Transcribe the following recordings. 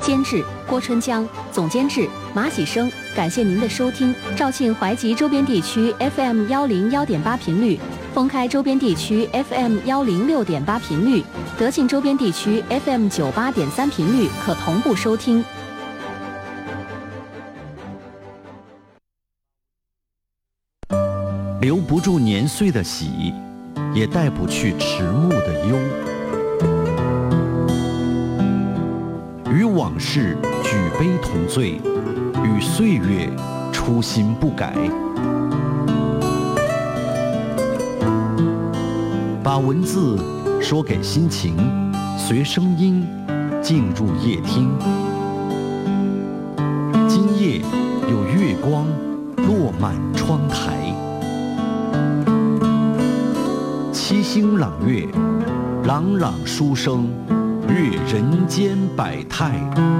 监制郭春江，总监制马喜生。感谢您的收听。肇庆淮吉周边地区 FM 101.8频率，封开周边地区 FM 106.8频率，德庆周边地区 FM 98.3频率可同步收听。 留不住年岁的喜，也带不去迟暮的忧。与往事举杯同醉，与岁月初心不改。把文字说给心情，随声音进入夜听。今夜有月光落满窗台。七星朗月，朗朗书声，阅人间百态。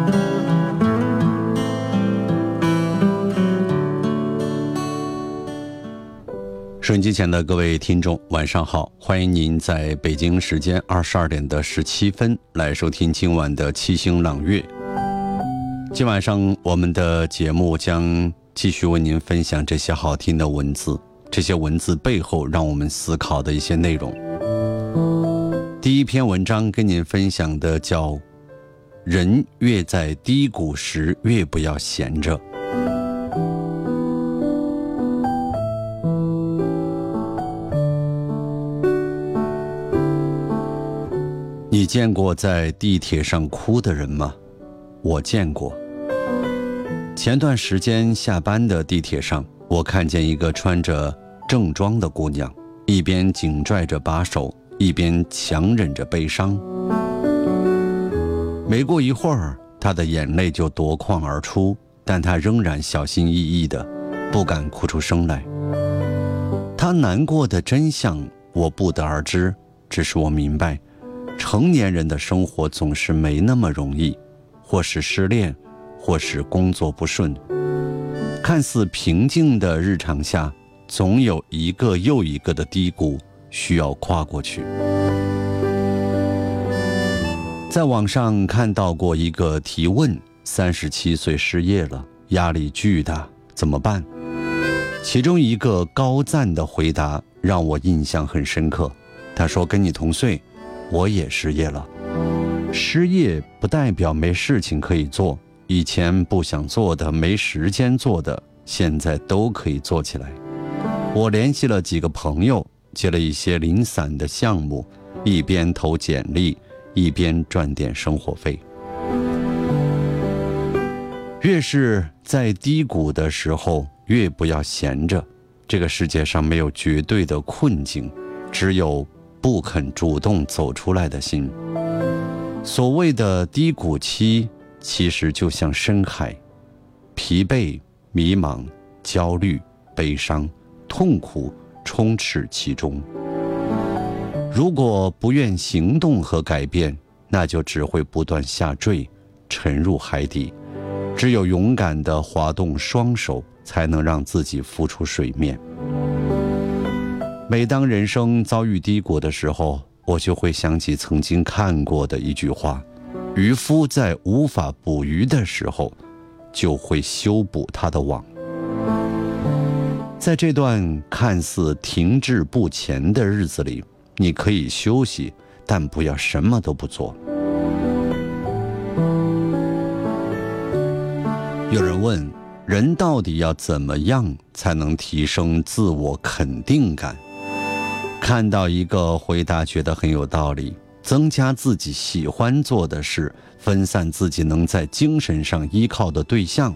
收音机前的各位听众，晚上好！欢迎您在北京时间22点17分来收听今晚的七星朗月。今晚上我们的节目将继续为您分享这些好听的文字，这些文字背后让我们思考的一些内容。第一篇文章跟您分享的叫人越在低谷时越不要闲着。你见过在地铁上哭的人吗？我见过。前段时间下班的地铁上，我看见一个穿着正装的姑娘，一边紧拽着把手，一边强忍着悲伤。没过一会儿，她的眼泪就夺眶而出，但她仍然小心翼翼的，不敢哭出声来。她难过的真相我不得而知，只是我明白，成年人的生活总是没那么容易，或是失恋，或是工作不顺。看似平静的日常下，总有一个又一个的低谷需要跨过去。在网上看到过一个提问：37岁失业了，压力巨大，怎么办？其中一个高赞的回答让我印象很深刻。他说：跟你同岁，我也失业了。失业不代表没事情可以做，以前不想做的，没时间做的，现在都可以做起来。我联系了几个朋友，接了一些零散的项目，一边投简历，一边赚点生活费。越是在低谷的时候，越不要闲着。这个世界上没有绝对的困境，只有不肯主动走出来的心。所谓的低谷期，其实就像深海，疲惫、迷茫、焦虑、悲伤、痛苦充斥其中。如果不愿行动和改变，那就只会不断下坠，沉入海底。只有勇敢地滑动双手，才能让自己浮出水面。每当人生遭遇低谷的时候，我就会想起曾经看过的一句话：渔夫在无法捕鱼的时候，就会修补他的网。在这段看似停滞不前的日子里，你可以休息，但不要什么都不做。有人问，人到底要怎么样才能提升自我肯定感？看到一个回答觉得很有道理：增加自己喜欢做的事，分散自己能在精神上依靠的对象。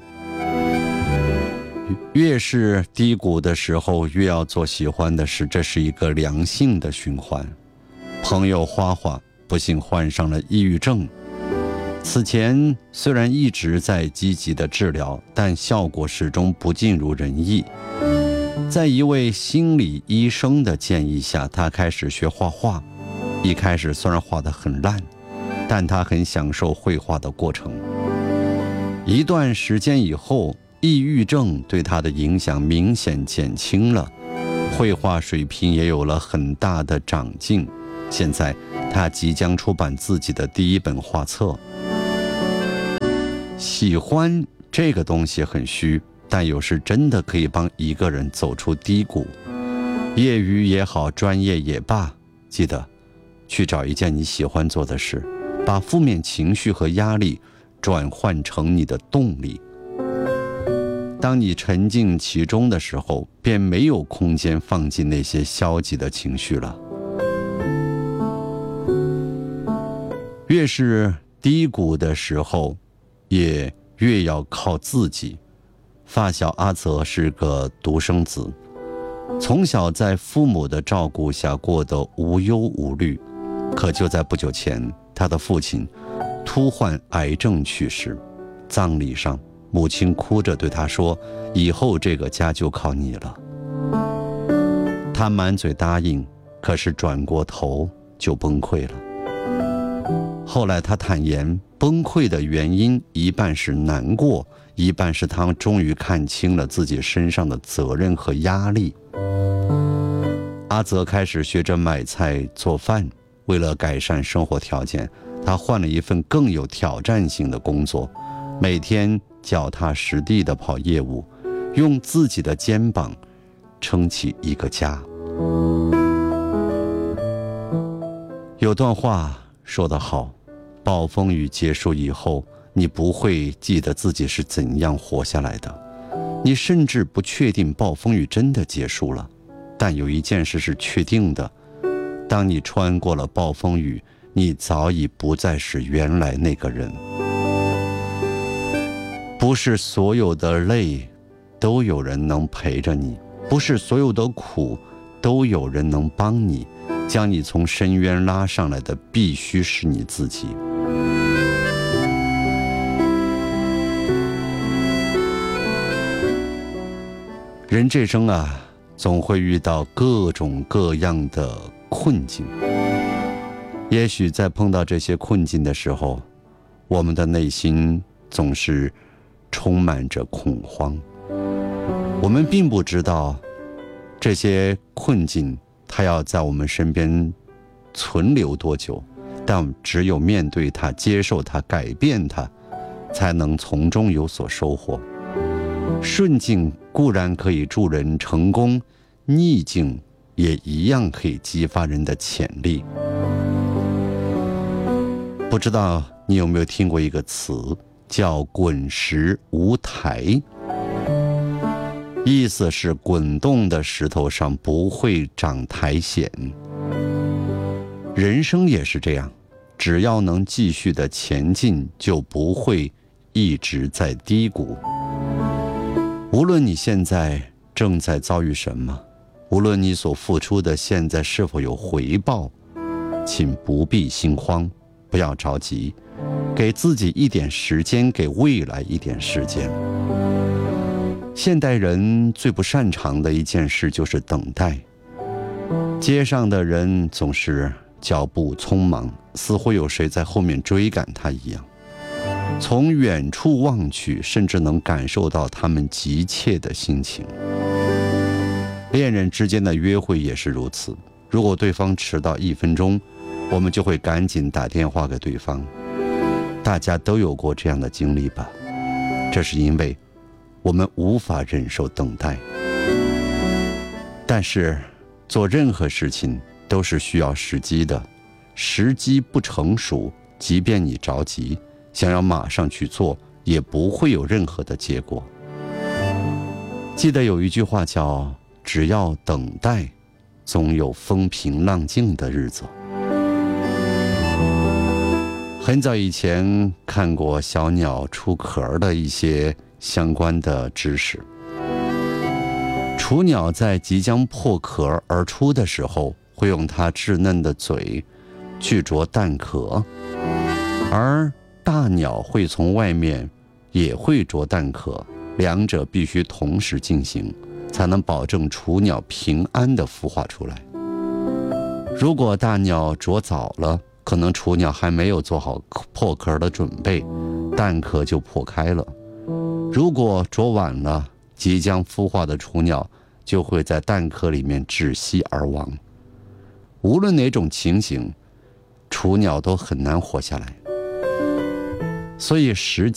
越是低谷的时候，越要做喜欢的事，这是一个良性的循环。朋友花花不幸患上了抑郁症，此前虽然一直在积极的治疗，但效果始终不尽如人意。在一位心理医生的建议下，他开始学画画。一开始虽然画得很烂，但他很享受绘画的过程。一段时间以后，抑郁症对他的影响明显减轻了，绘画水平也有了很大的长进。现在他即将出版自己的第一本画册。 喜欢这个东西很虚，但有时真的可以帮一个人走出低谷。业余也好，专业也罢，记得去找一件你喜欢做的事，把负面情绪和压力转换成你的动力。当你沉浸其中的时候，便没有空间放进那些消极的情绪了。越是低谷的时候，也越要靠自己。发小阿泽是个独生子，从小在父母的照顾下过得无忧无虑。可就在不久前，他的父亲突患癌症去世。葬礼上，母亲哭着对他说：“以后这个家就靠你了。”他满嘴答应，可是转过头就崩溃了。后来他坦言，崩溃的原因一半是难过，一半是他终于看清了自己身上的责任和压力。阿泽开始学着买菜做饭，为了改善生活条件，他换了一份更有挑战性的工作，每天脚踏实地地跑业务，用自己的肩膀撑起一个家。有段话说得好，暴风雨结束以后，你不会记得自己是怎样活下来的，你甚至不确定暴风雨真的结束了。但有一件事是确定的，当你穿过了暴风雨，你早已不再是原来那个人。不是所有的泪都有人能陪着你，不是所有的苦都有人能帮你，将你从深渊拉上来的必须是你自己。人这生啊，总会遇到各种各样的困境。也许在碰到这些困境的时候，我们的内心总是充满着恐慌。我们并不知道这些困境它要在我们身边存留多久，但只有面对它、接受它、改变它，才能从中有所收获。顺境固然可以助人成功，逆境也一样可以激发人的潜力。不知道你有没有听过一个词，叫滚石无台，意思是滚动的石头上不会长苔藓。人生也是这样，只要能继续的前进，就不会一直在低谷。无论你现在正在遭遇什么，无论你所付出的现在是否有回报，请不必心慌，不要着急，给自己一点时间，给未来一点时间。现代人最不擅长的一件事就是等待。街上的人总是脚步匆忙，似乎有谁在后面追赶他一样。从远处望去，甚至能感受到他们急切的心情。恋人之间的约会也是如此，如果对方迟到1分钟，我们就会赶紧打电话给对方。大家都有过这样的经历吧？这是因为我们无法忍受等待。但是做任何事情都是需要时机的，时机不成熟，即便你着急，想要马上去做，也不会有任何的结果。记得有一句话叫“只要等待，总有风平浪静的日子”。很早以前看过小鸟出壳的一些相关的知识。雏鸟在即将破壳而出的时候，会用它稚嫩的嘴去啄蛋壳，而大鸟会从外面也会啄蛋壳，两者必须同时进行，才能保证雏鸟平安地孵化出来。如果大鸟啄早了，可能雏鸟还没有做好破壳的准备，蛋壳就破开了。如果啄晚了，即将孵化的雏鸟就会在蛋壳里面窒息而亡。无论哪种情形，雏鸟都很难活下来。所以时